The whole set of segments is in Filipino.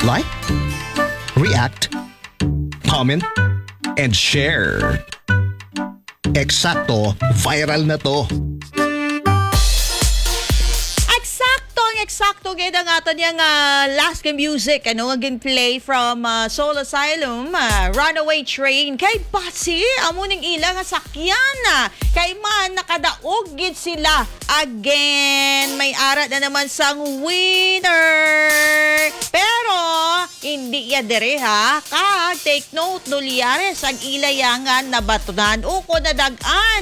like, react, comment, and share. Eksakto, viral na to. Eksakto gaya nga ito niyang last music, again play from Soul Asylum, Runaway Train. Kay Patsy, amuning ilang sakyan kay man nakadaog gid sila. Again, may arat na naman sang winner. Pero, hindi ya dere ha. Take note, Noliares, ang ilayangan na batunan o ko na dagan.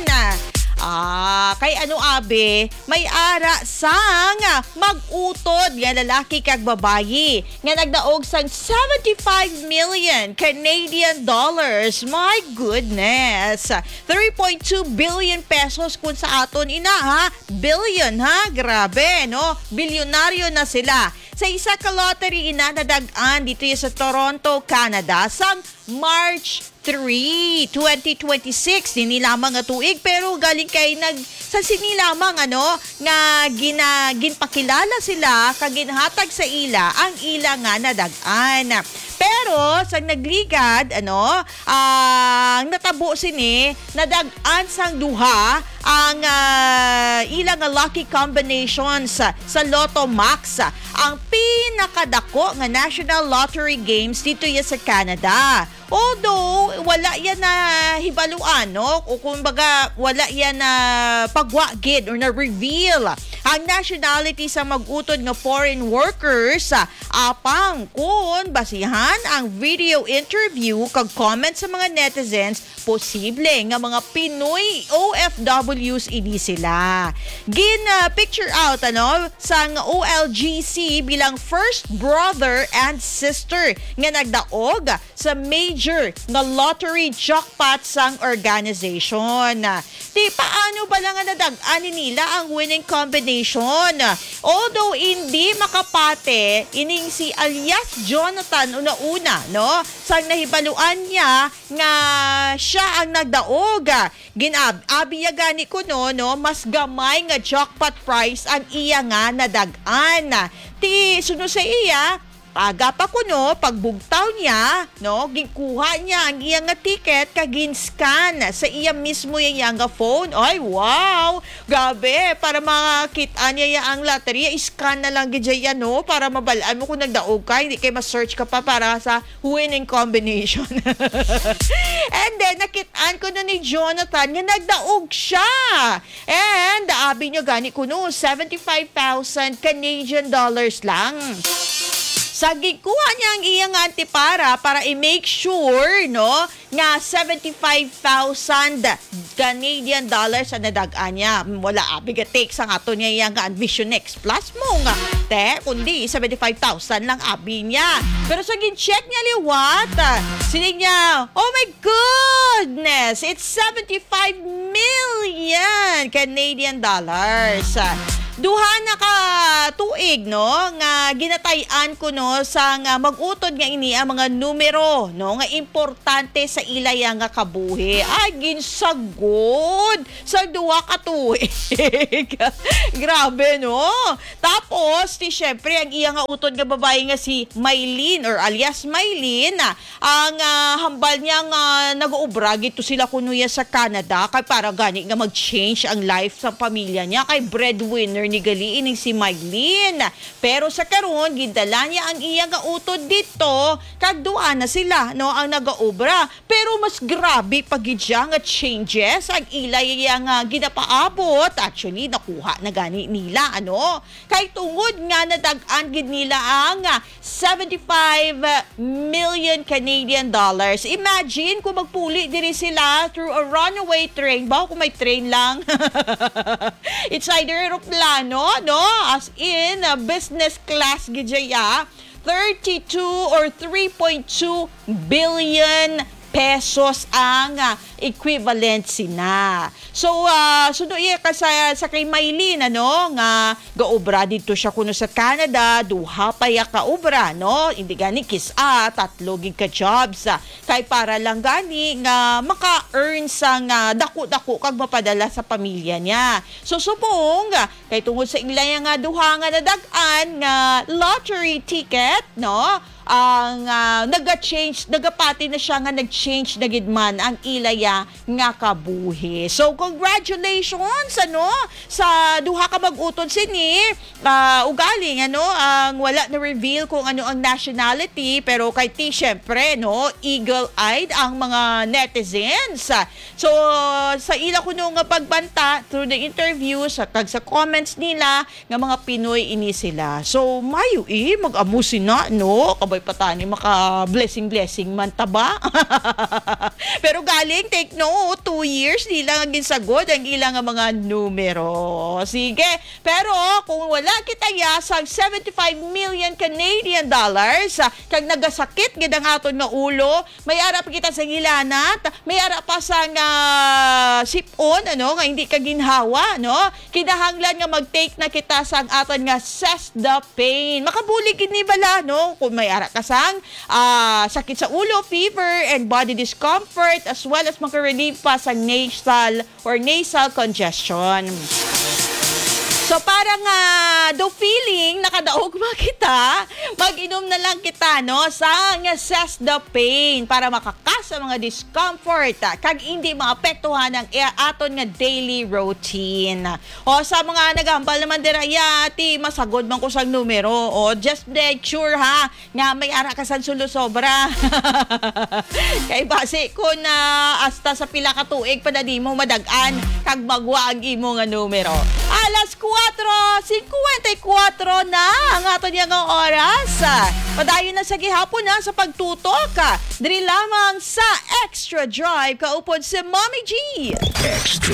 Kay abe, may ara sang mag-utod nga lalaki kag babayi nga nagdaog sang 75 million Canadian dollars. My goodness. 3.2 billion pesos kung sa aton ina Billion Grabe, no? Bilyonaryo na sila. Sa isa ka lottery nadagan dito sa Toronto, Canada sang March 3, 2026. Dini lamang nga tuig pero galing kay sa sini lamang nga ginpakilala sila kag ginhatag sa ila ang ila nga nadagan. Pero sa nagligad ang natabo sini nadagan sang duha ang ilang lucky combinations sa Lotto Max. Ang pinakadako nga national lottery games dito sa Canada. Although wala yan na hibaluan, no? O kumbaga wala yan na pagwagid or na reveal ang nationality sa mag-utod nga foreign workers. Apang kung basihan ang video interview kag comments sa mga netizens, posible nga mga Pinoy OFWs ini sila. Picture out sang OLGC bilang first brother and sister nga nagdaog sa major na lottery jackpot sang organization. Di paano ba lang nadagan nila ang winning combination? Although hindi makapate ining si alias Jonathan una-una, no? Sang nahibaluan niya nga siya ang nagdaog. Abi gani ko no, mas gamay nga jackpot price ang iya nga nadagan. Ti suno sa iya aga pa ko pagbugtaw niya, gikuha niya ang iyang nga ticket kag gin-scan sa iya mismo yang nga phone. Ay, wow! Gabi, para makakita niya ang lottery, scan na lang gid para mabalaan mo kung nagdaog ka, hindi kay ma-search ka pa para sa winning combination. And then, nakitaan ko ni Jonathan nga nagdaog siya. And, abi niyo gani ko 75,000 Canadian dollars lang. Sa gikuha niya ang iyang antipara para i-make sure nga 75,000 Canadian dollars ang nadagaan niya. Wala take sa ato niya yung Vision X Plus mo nga. Kundi 75,000 lang abi niya. Pero sa gin-check niya liwat, sinig niya, oh my goodness, it's 75 million Canadian dollars. Duha na ka tuig nga ginatayan ko sa nga mag-utod nga ini ang mga numero nga importante sa ilaya nga kabuhi. Ay ginsagod sa duha ka tuig. Grabe Tapos syempre ang iya nga utod nga babae nga si Maylin or alias Maylin, ang hambal niya nga nag-uubra gito sila kunuya sa Canada kay para gani nga mag-change ang life sa pamilya niya kay breadwinner ni galiin si Maylin. Pero sa karon gindala niya ang iya nga utod dito kag duha na sila ang nagaobra. Pero mas grabe pagid siya nga changes ang ilay nga ginapaabot. Actually nakuha na gani nila kay tungod nga nadagan gid nila ang 75 million Canadian dollars. Imagine kung magpuli diri sila through a runaway train. Bawo kung may train lang. It's either aeroplano, as in business class gidya 32 or 3.2 billion pesos ang equivalency na. So, suno iya ka sa kay Maylin, nga gaobra dito siya kuno sa Canada, duha pa ya ka obra, hindi gani kisa, tatlo gig ka jobs. Kay para lang gani nga maka-earn sa nga dako-dako kag mapadala sa pamilya niya. So, subong, kay tungod sa ilaya nga duha nga nadagan nga lottery ticket, ang nagapati na siya nga nag-change na gidman ang ilaya nga kabuhi. So congratulations sa duha ka mag-uton sini ugaling ang wala na reveal kung ano ang nationality, pero kay T syempre eagle-eyed ang mga netizens. So sa ila ko nga pagbanta through the interviews sa comments nila nga mga Pinoy ini sila. So mayo mag-amusin na kabay patani maka blessing man taba. Pero galing take note 2 years nila nga ginsagod ang ilang mga numero. Sige, pero kung wala kita yasag 75 million Canadian dollars kag nagasakit gid ang aton nga ulo, may ara pa kita sa gilanat, may ara pa sa nga sipon nga hindi ka ginhawa kinahanglan nga mag-take na kita sa aton nga the pain. Makabulig gid ni bala kung may ara ka sang sakit sa ulo, fever and body discomfort, as well as maka-relieve pa sa nasal congestion. So parang do feeling nakadaog kita, mag-inom na lang kita sa the pain para makakas sa mga discomfort kag hindi maapektuhan ang aton nga daily routine. O sa mga nagambal naman diraya ti masagod man ko sang numero, o just make sure nga may ara ka sa sulo sobra. Kay base kun hasta sa pila ka tuig pa na di mo madagan kag magwa ang imo nga numero. Alas 4:54 na ang ato niya nga oras. Padayon na sa gihapon sa pagtutok. Diri lamang sa Extra Drive kaupod si Mommy G. Extra